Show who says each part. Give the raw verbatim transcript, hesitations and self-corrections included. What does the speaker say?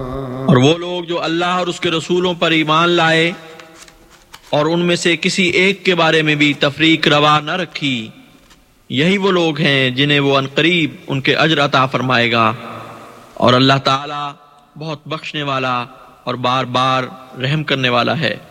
Speaker 1: और वो लोग जो अल्लाह और उसके रसूलों पर ईमान लाए और उनमें से किसी एक के बारे में भी तफरीक रवा न रखी, यही वो लोग हैं जिन्हें वो अनकरीब उनके अजर अता फरमाएगा। और अल्लाह ताला बहुत बख्शने वाला और बार बार रहम करने वाला है।